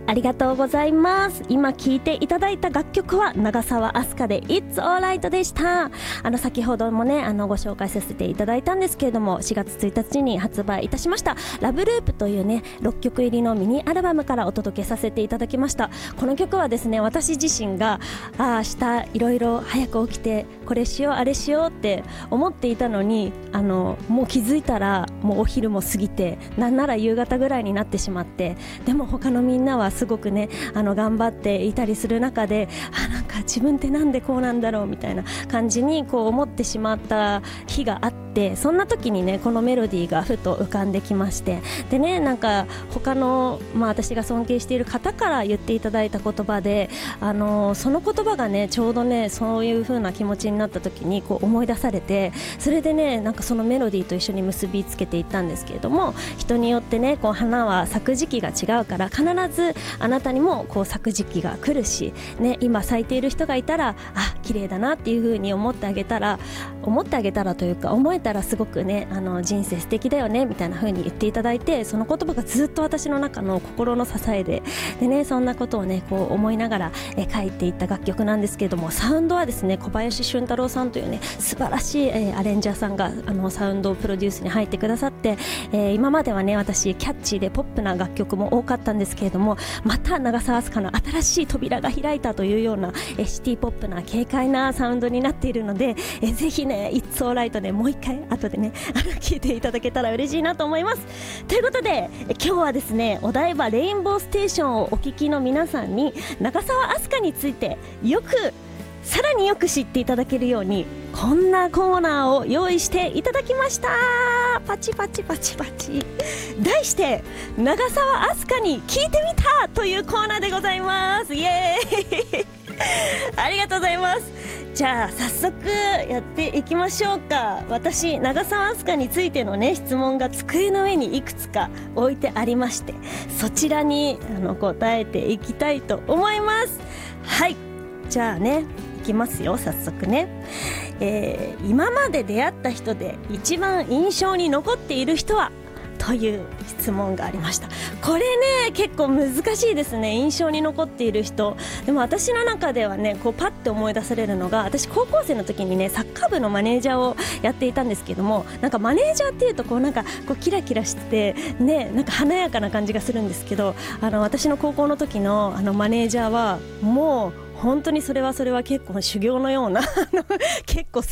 ありがとうございます。今聴いていただいた楽曲は長澤飛鳥で It's Alright でした。先ほどもねご紹介させていただいたんですけれども、4月1日に発売いたしましたラブループというね6曲入りのミニアルバムからお届けさせていただきました。この曲はですね、私自身が明日いろいろ早く起きてこれしようあれしようって思っていたのに、もう気づいたらもうお昼も過ぎて、なんなら夕方ぐらいになってしまって、でも他のみんなはすごくね頑張っていたりする中で、なんか自分ってなんでこうなんだろうみたいな感じにこう思ってしまった日があって、そんな時にねこのメロディーがふと浮かんできまして、でねなんか他の、私が尊敬している方から言っていただいた言葉で、その言葉がねちょうどねそういう風な気持ちになった時にこう思い出されて、それでねなんかそのメロディーと一緒に結びつけていったんですけれども、人によってねこう花は咲く時期が違うから必ずあなたにもこう咲く時期が来るし、ね、今咲いている人がいたら綺麗だなっていう風に思ってあげたらというか思えたらすごくね人生素敵だよねみたいな風に言っていただいて、その言葉がずっと私の中の心の支えでね、そんなことをねこう思いながら書いていった楽曲なんですけれども、サウンドはですね小林俊太郎さんというね素晴らしいアレンジャーさんがサウンドをプロデュースに入ってくださって、今まではね私キャッチーでポップな楽曲も多かったんですけれども、また長澤飛鳥の新しい扉が開いたというようなシティポップな軽快なサウンドになっているので、ぜひね It's Alright ねもう一回後でね聴いていただけたら嬉しいなと思います。ということで今日はですね、お台場レインボーステーションをお聞きの皆さんに長澤飛鳥についてさらによく知っていただけるように、こんなコーナーを用意していただきました。パチパチパチパチ、題して長澤飛鳥に聞いてみたというコーナーでございます。イエーイありがとうございます。じゃあ早速やっていきましょうか。私長澤飛鳥についてのね質問が机の上にいくつか置いてありまして、そちらに答えていきたいと思います。はい、じゃあねいきますよ、早速ね。今まで出会った人で一番印象に残っている人はという質問がありました。これね結構難しいですね、印象に残っている人。でも私の中ではねこうパッて思い出されるのが、私高校生の時にねサッカー部のマネージャーをやっていたんですけども、なんかマネージャーっていうとこうなんかこうキラキラしててね、なんか華やかな感じがするんですけど、私の高校の時のマネージャーはもう本当にそれは結構修行のような結構